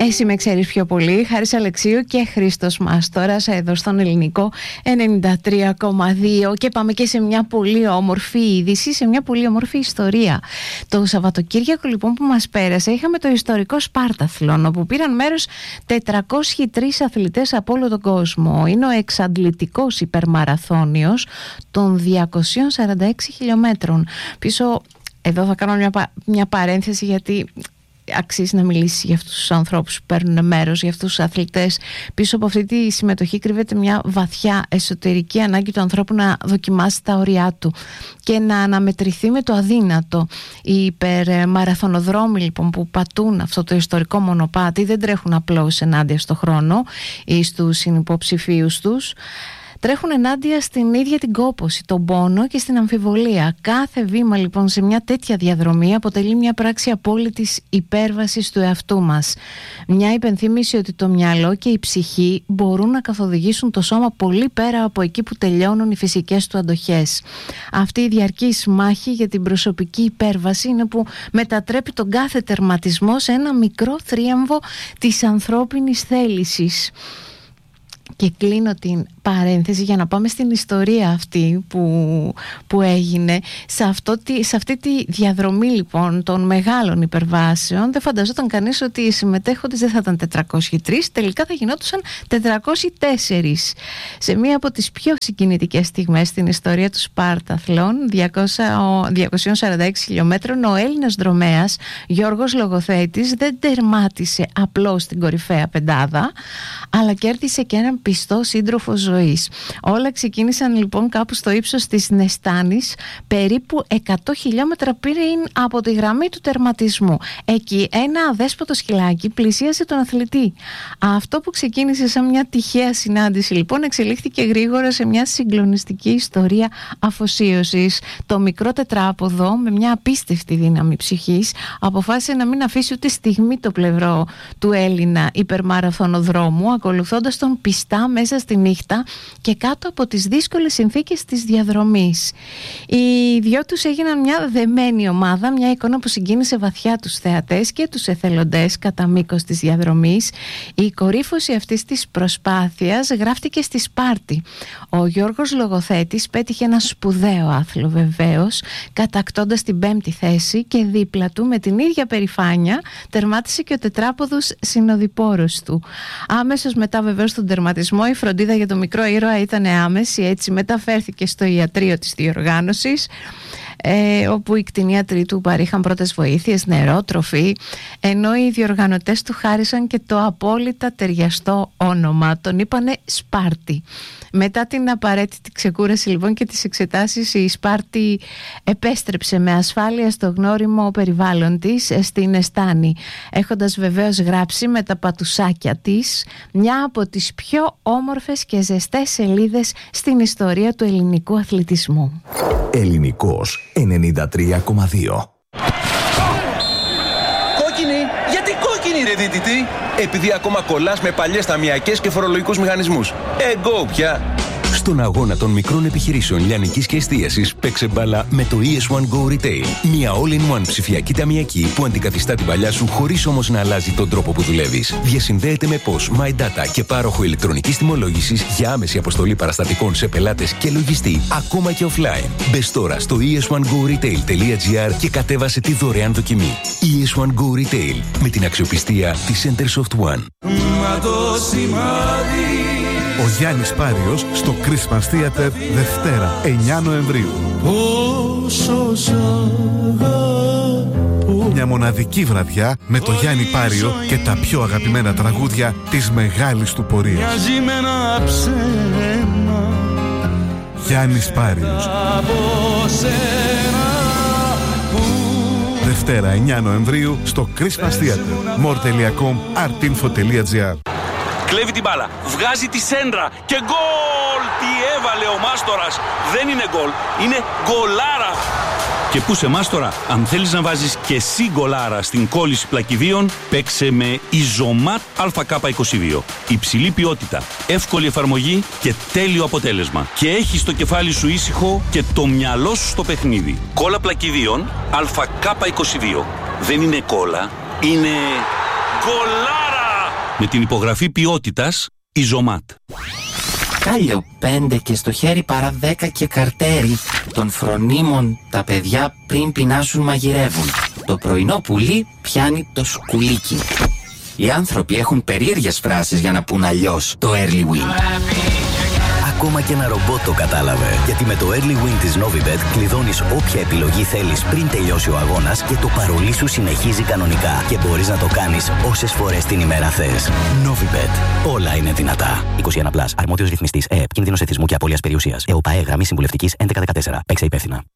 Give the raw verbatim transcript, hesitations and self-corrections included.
Εσύ με ξέρεις πιο πολύ, Χάρης Αλεξίου και Χρήστος Μάστορας εδώ στον Ελληνικό ενενήντα τρία κόμμα δύο, και πάμε και σε μια πολύ όμορφη είδηση, σε μια πολύ όμορφη ιστορία. Το Σαββατοκύριακο λοιπόν που μας πέρασε είχαμε το ιστορικό Σπάρταθλον, όπου πήραν μέρος τετρακόσιοι τρεις αθλητές από όλο τον κόσμο. Είναι ο εξαντλητικός υπερμαραθώνιος των διακοσίων σαράντα έξι χιλιόμετρων. Πίσω, εδώ θα κάνω μια, μια παρένθεση, γιατί αξίζει να μιλήσει για αυτούς τους ανθρώπους που παίρνουν μέρος, για αυτούς τους αθλητές. Πίσω από αυτή τη συμμετοχή κρύβεται μια βαθιά εσωτερική ανάγκη του ανθρώπου να δοκιμάσει τα όρια του και να αναμετρηθεί με το αδύνατο. Οι υπερμαραθωνοδρόμοι λοιπόν που πατούν αυτό το ιστορικό μονοπάτι δεν τρέχουν απλώς ενάντια στο χρόνο ή στους συνυποψηφίους τους. Τρέχουν ενάντια στην ίδια την κόπωση, τον πόνο και στην αμφιβολία. Κάθε βήμα λοιπόν σε μια τέτοια διαδρομή αποτελεί μια πράξη απόλυτης υπέρβασης του εαυτού μας. Μια υπενθύμηση ότι το μυαλό και η ψυχή μπορούν να καθοδηγήσουν το σώμα πολύ πέρα από εκεί που τελειώνουν οι φυσικές του αντοχές. Αυτή η διαρκής μάχη για την προσωπική υπέρβαση είναι που μετατρέπει τον κάθε τερματισμό σε ένα μικρό θρίαμβο της ανθρώπινης θέλησης. Και κλείνω την παρένθεση για να πάμε στην ιστορία αυτή που, που έγινε σε, αυτό, σε αυτή τη διαδρομή λοιπόν των μεγάλων υπερβάσεων. Δεν φανταζόταν κανείς ότι οι συμμετέχοντες δεν θα ήταν τετρακόσιοι τρεις, τελικά θα γινόντουσαν τετρακόσιοι τέσσερα. Σε μία από τις πιο συγκινητικές στιγμές στην ιστορία του Σπάρταθλον διακοσίων σαράντα έξι χιλιόμετρων, ο Έλληνας δρομέας Γιώργος Λογοθέτης δεν τερμάτισε απλώς την κορυφαία πεντάδα, αλλά κέρδισε και έναν πιστό σύντροφο ζωής. Όλα ξεκίνησαν λοιπόν κάπου στο ύψος της Νεστάνης, περίπου εκατό χιλιόμετρα πριν από τη γραμμή του τερματισμού. Εκεί ένα αδέσποτο σκυλάκι πλησίασε τον αθλητή. Αυτό που ξεκίνησε σαν μια τυχαία συνάντηση λοιπόν εξελίχθηκε γρήγορα σε μια συγκλονιστική ιστορία αφοσίωσης. Το μικρό τετράποδο, με μια απίστευτη δύναμη ψυχής, αποφάσισε να μην αφήσει ούτε στιγμή το πλευρό του Έλληνα υπερμαραθωνοδρόμου, ακολουθώντας τον πιστά μέσα στη νύχτα και κάτω από τις δύσκολες συνθήκες της διαδρομής. Οι δυο τους έγιναν μια δεμένη ομάδα, μια εικόνα που συγκίνησε βαθιά τους θεατές και τους εθελοντές κατά μήκος της διαδρομής. Η κορύφωση αυτής της προσπάθειας γράφτηκε στη Σπάρτη. Ο Γιώργος Λογοθέτης πέτυχε ένα σπουδαίο άθλο βεβαίως, κατακτώντας την πέμπτη θέση, και δίπλα του με την ίδια περηφάνεια τερμάτισε και ο τετράποδος συνοδοιπόρος του. Άμεσος μετά βεβαίως στον τερματισμό η φροντίδα για το μικρό ήρωα ήταν άμεση, έτσι μεταφέρθηκε στο ιατρείο της διοργάνωσης, ε, όπου οι κτηνίατροι του παρήχαν πρώτες βοήθειες, νερό, τροφή, ενώ οι διοργανωτές του χάρισαν και το απόλυτα ταιριαστό όνομα, τον είπανε Σπάρτη. Μετά την απαραίτητη ξεκούραση λοιπόν και τις εξετάσεις, η Σπάρτη επέστρεψε με ασφάλεια στο γνώριμο περιβάλλον της στην Εστάνη, έχοντας βεβαίως γράψει με τα πατουσάκια της μια από τις πιο όμορφες και ζεστές σελίδες στην ιστορία του ελληνικού αθλητισμού. Ελληνικός ενενήντα τρία κόμμα δύο. Κόκκινη! Γιατί κόκκινη ρε δίτητη? Επειδή ακόμα κολλάς με παλιές ταμιακές και φορολογικούς μηχανισμούς. Εγκό πια! Στον αγώνα των μικρών επιχειρήσεων λιανικής και εστίασης παίξε μπάλα με το ι ες one Go Retail. Μια all-in-one ψηφιακή ταμιακή που αντικαθιστά την παλιά σου χωρίς όμως να αλλάζει τον τρόπο που δουλεύεις. Διασυνδέεται με P O S, MyData και πάροχο ηλεκτρονικής τιμολόγησης για άμεση αποστολή παραστατικών σε πελάτες και λογιστή, ακόμα και offline. Μπες τώρα στο ι ες one go retail τελεία τζι άρ και κατέβασε τη δωρεάν δοκιμή. ι ες one Go Retail, με την αξιοπιστία της Centersoft One. Μα το σημάδι. Ο Γιάννης Πάριος στο Christmas Theater Δευτέρα εννιά Νοεμβρίου. Μια μοναδική βραδιά με το Γιάννη Πάριο και τα πιο αγαπημένα τραγούδια της μεγάλης του πορείας. Γιάννης Πάριος. Δευτέρα εννιά Νοεμβρίου στο Christmas Theater. μορ τελεία κομ, artinfo τελεία τζι άρ. Κλέβει την μπάλα, βγάζει τη σέντρα και γκολ! Τι έβαλε ο Μάστορας! Δεν είναι γκολ, είναι γκολάρα! Και πού σε Μάστορα, αν θέλεις να βάζεις και εσύ γκολάρα στην κόλληση πλακιδίων, παίξε με Ιζωμάτ Α Κ είκοσι δύο. Υψηλή ποιότητα, εύκολη εφαρμογή και τέλειο αποτέλεσμα. Και έχεις το κεφάλι σου ήσυχο και το μυαλό σου στο παιχνίδι. Κόλλα πλακιδίων Α Κ είκοσι δύο. Δεν είναι κόλλα, είναι γκολάρα! Με την υπογραφή ποιότητας Ιζομάτ. Κάλιο πέντε και στο χέρι παρά δέκα και καρτέρι. Των φρονίμων τα παιδιά πριν πεινάσουν μαγειρεύουν. Το πρωινό πουλί πιάνει το σκουλίκι. Οι άνθρωποι έχουν περίεργες φράσεις για να πουν αλλιώς το early win. Ακόμα και ένα ρομπότ το κατάλαβε. Γιατί με το early win της Novibet κλειδώνεις όποια επιλογή θέλεις πριν τελειώσει ο αγώνας και το παρολί σου συνεχίζει κανονικά. Και μπορείς να το κάνεις όσες φορές την ημέρα θες. Novibet. Όλα είναι δυνατά. είκοσι ένα συν. Αρμόδιος ρυθμιστής ΕΕΠ. Κίνδυνος εθισμού και απώλειας περιουσίας. ΕΟΠΑΕ. Γραμμή συμβουλευτικής έντεκα δεκατέσσερα. Παίξε υπεύθυνα.